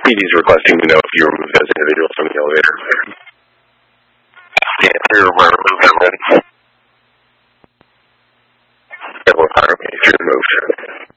PD's requesting to know if you removed those individuals from the elevator. Yeah, we removed them. It will require me to remove.